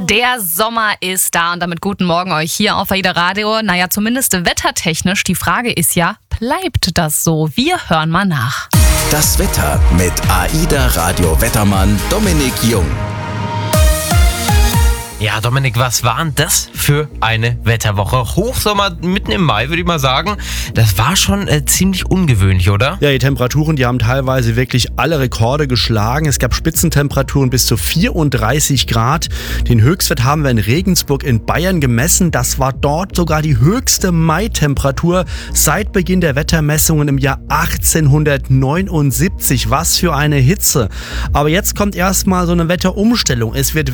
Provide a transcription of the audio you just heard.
Der Sommer ist da und damit guten Morgen euch hier auf AIDA Radio. Naja, zumindest wettertechnisch. Die Frage ist ja, bleibt das so? Wir hören mal nach. Das Wetter mit AIDA Radio Wettermann Dominik Jung. Ja, Dominik, was war denn das für eine Wetterwoche? Hochsommer mitten im Mai, würde ich mal sagen. Das war schon ziemlich ungewöhnlich, oder? Ja, die Temperaturen, die haben teilweise wirklich alle Rekorde geschlagen. Es gab Spitzentemperaturen bis zu 34 Grad. Den Höchstwert haben wir in Regensburg in Bayern gemessen. Das war dort sogar die höchste Mai-Temperatur seit Beginn der Wettermessungen im Jahr 1879. Was für eine Hitze. Aber jetzt kommt erstmal so eine Wetterumstellung. Es wird